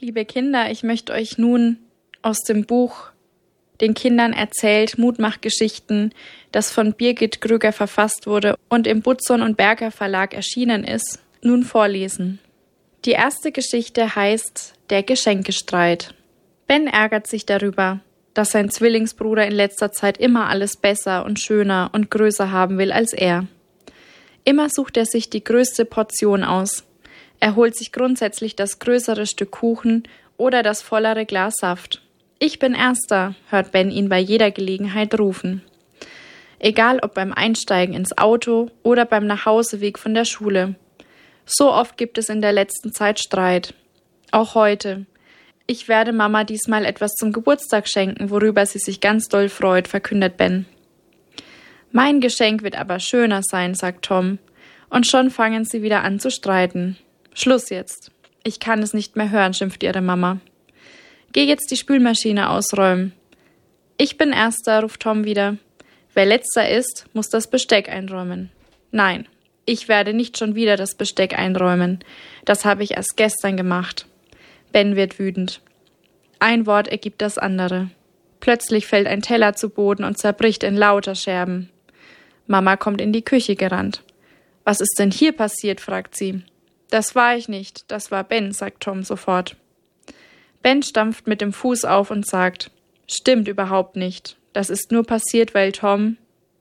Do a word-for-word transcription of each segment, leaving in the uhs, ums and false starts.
Liebe Kinder, ich möchte euch nun aus dem Buch Den Kindern erzählt Mutmachgeschichten, das von Birgit Grügger verfasst wurde und im Butzon und Berger Verlag erschienen ist, nun vorlesen. Die erste Geschichte heißt Der Geschenkestreit. Ben ärgert sich darüber, dass sein Zwillingsbruder in letzter Zeit immer alles besser und schöner und größer haben will als er. Immer sucht er sich die größte Portion aus. Er holt sich grundsätzlich das größere Stück Kuchen oder das vollere Glas Saft. »Ich bin Erster«, hört Ben ihn bei jeder Gelegenheit rufen. Egal ob beim Einsteigen ins Auto oder beim Nachhauseweg von der Schule. So oft gibt es in der letzten Zeit Streit. Auch heute. »Ich werde Mama diesmal etwas zum Geburtstag schenken, worüber sie sich ganz doll freut«, verkündet Ben. »Mein Geschenk wird aber schöner sein«, sagt Tom. Und schon fangen sie wieder an zu streiten. »Schluss jetzt. Ich kann es nicht mehr hören«, schimpft ihre Mama. »Geh jetzt die Spülmaschine ausräumen.« »Ich bin Erster«, ruft Tom wieder. »Wer Letzter ist, muss das Besteck einräumen.« »Nein, ich werde nicht schon wieder das Besteck einräumen. Das habe ich erst gestern gemacht.« Ben wird wütend. Ein Wort ergibt das andere. Plötzlich fällt ein Teller zu Boden und zerbricht in lauter Scherben. Mama kommt in die Küche gerannt. »Was ist denn hier passiert?«, fragt sie. »Das war ich nicht, das war Ben«, sagt Tom sofort. Ben stampft mit dem Fuß auf und sagt, »Stimmt überhaupt nicht. Das ist nur passiert, weil Tom...«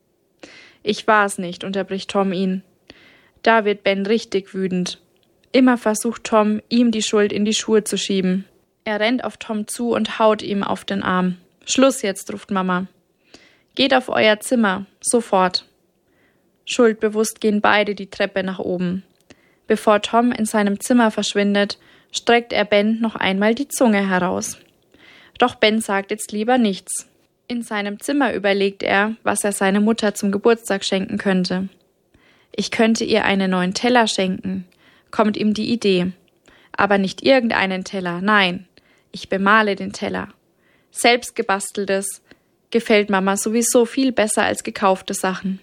»Ich war's nicht«, unterbricht Tom ihn. Da wird Ben richtig wütend. Immer versucht Tom, ihm die Schuld in die Schuhe zu schieben. Er rennt auf Tom zu und haut ihm auf den Arm. »Schluss jetzt«, ruft Mama. »Geht auf euer Zimmer, sofort.« Schuldbewusst gehen beide die Treppe nach oben. Bevor Tom in seinem Zimmer verschwindet, streckt er Ben noch einmal die Zunge heraus. Doch Ben sagt jetzt lieber nichts. In seinem Zimmer überlegt er, was er seiner Mutter zum Geburtstag schenken könnte. Ich könnte ihr einen neuen Teller schenken, kommt ihm die Idee. Aber nicht irgendeinen Teller, nein, ich bemale den Teller. Selbstgebasteltes gefällt Mama sowieso viel besser als gekaufte Sachen.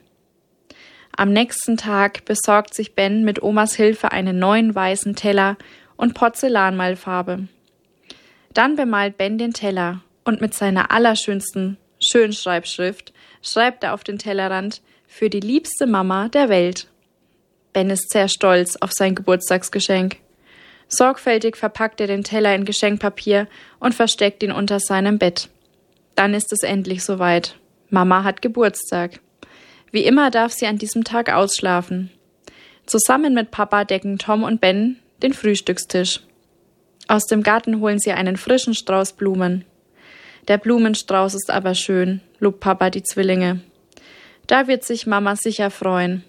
Am nächsten Tag besorgt sich Ben mit Omas Hilfe einen neuen weißen Teller und Porzellanmalfarbe. Dann bemalt Ben den Teller und mit seiner allerschönsten Schönschreibschrift schreibt er auf den Tellerrand »Für die liebste Mama der Welt«. Ben ist sehr stolz auf sein Geburtstagsgeschenk. Sorgfältig verpackt er den Teller in Geschenkpapier und versteckt ihn unter seinem Bett. Dann ist es endlich soweit. Mama hat Geburtstag. Wie immer darf sie an diesem Tag ausschlafen. Zusammen mit Papa decken Tom und Ben den Frühstückstisch. Aus dem Garten holen sie einen frischen Strauß Blumen. Der Blumenstrauß ist aber schön, lobt Papa die Zwillinge. Da wird sich Mama sicher freuen.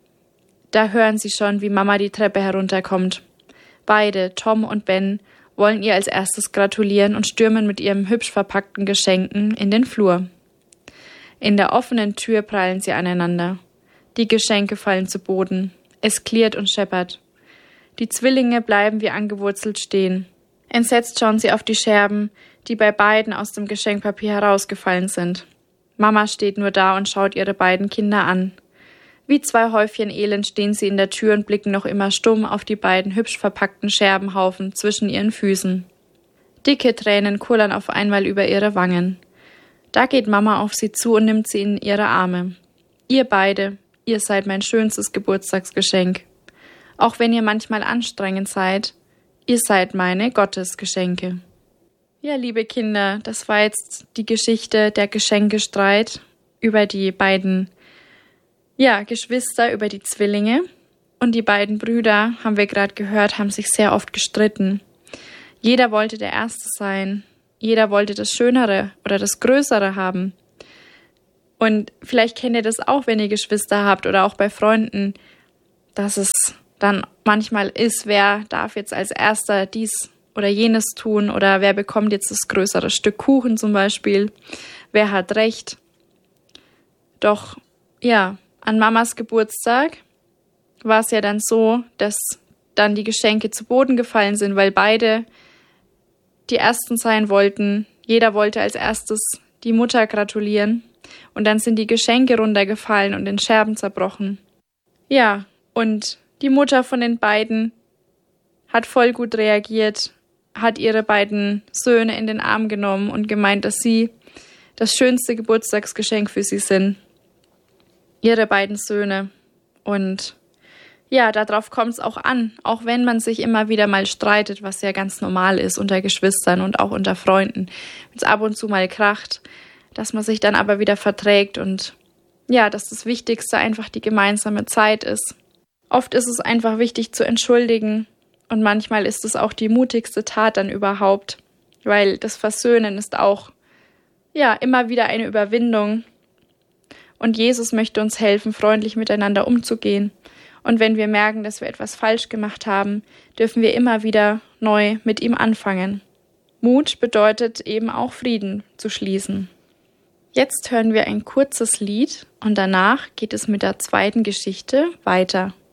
Da hören sie schon, wie Mama die Treppe herunterkommt. Beide, Tom und Ben, wollen ihr als erstes gratulieren und stürmen mit ihren hübsch verpackten Geschenken in den Flur. In der offenen Tür prallen sie aneinander. Die Geschenke fallen zu Boden. Es klirrt und scheppert. Die Zwillinge bleiben wie angewurzelt stehen. Entsetzt schauen sie auf die Scherben, die bei beiden aus dem Geschenkpapier herausgefallen sind. Mama steht nur da und schaut ihre beiden Kinder an. Wie zwei Häufchen Elend stehen sie in der Tür und blicken noch immer stumm auf die beiden hübsch verpackten Scherbenhaufen zwischen ihren Füßen. Dicke Tränen kullern auf einmal über ihre Wangen. Da geht Mama auf sie zu und nimmt sie in ihre Arme. »Ihr beide, ihr seid mein schönstes Geburtstagsgeschenk. Auch wenn ihr manchmal anstrengend seid, ihr seid meine Gottesgeschenke.« Ja, liebe Kinder, das war jetzt die Geschichte der Geschenkestreit über die beiden ja, Geschwister, über die Zwillinge. Und die beiden Brüder, haben wir gerade gehört, haben sich sehr oft gestritten. Jeder wollte der Erste sein. Jeder wollte das Schönere oder das Größere haben. Und vielleicht kennt ihr das auch, wenn ihr Geschwister habt oder auch bei Freunden, dass es dann manchmal ist, wer darf jetzt als Erster dies oder jenes tun oder wer bekommt jetzt das größere Stück Kuchen zum Beispiel, wer hat Recht. Doch ja, an Mamas Geburtstag war es ja dann so, dass dann die Geschenke zu Boden gefallen sind, weil beide die Ersten sein wollten. Jeder wollte als erstes die Mutter gratulieren. Und dann sind die Geschenke runtergefallen und in Scherben zerbrochen. Ja, und die Mutter von den beiden hat voll gut reagiert hat ihre beiden Söhne in den Arm genommen und gemeint, dass sie das schönste Geburtstagsgeschenk für sie sind. Ihre beiden Söhne. Und ja, darauf kommt es auch an, auch wenn man sich immer wieder mal streitet, was ja ganz normal ist unter Geschwistern und auch unter Freunden, wenn es ab und zu mal kracht, dass man sich dann aber wieder verträgt und ja, dass das Wichtigste einfach die gemeinsame Zeit ist. Oft ist es einfach wichtig zu entschuldigen und manchmal ist es auch die mutigste Tat dann überhaupt, weil das Versöhnen ist auch ja immer wieder eine Überwindung und Jesus möchte uns helfen, freundlich miteinander umzugehen. Und wenn wir merken, dass wir etwas falsch gemacht haben, dürfen wir immer wieder neu mit ihm anfangen. Mut bedeutet eben auch Frieden zu schließen. Jetzt hören wir ein kurzes Lied und danach geht es mit der zweiten Geschichte weiter.